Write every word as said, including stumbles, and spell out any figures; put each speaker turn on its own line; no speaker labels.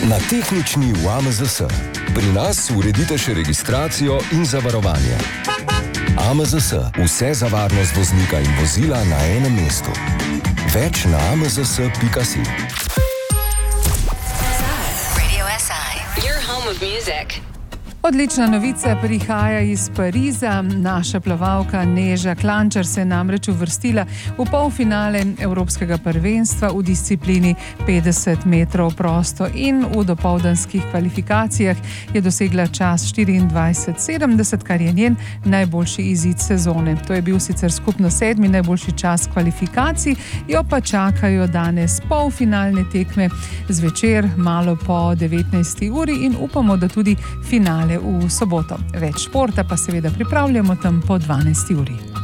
Na tehnični v A M Z S. Pri nas uredite še registracijo in zavarovanje. A M Z S. Vse za varnost voznika in vozila na enem mestu. Več na a m z s pika si.
Radio S I, your home of music.
Odlična novica prihaja iz Pariza. Naša plavalka Neža Klančar se je namreč uvrstila v polfinale Evropskega prvenstva v disciplini petdeset metrov prosto in v dopoldanskih kvalifikacijah je dosegla čas štiriindvajset sedemdeset, kar je njen najboljši izid sezone. To je bil sicer skupno sedmi najboljši čas kvalifikacij, jo pa čakajo danes polfinalne tekme zvečer malo po devetnajsti uri in upamo, da tudi finale v soboto. Več športa pa seveda pripravljamo tam po dvanajsti uri.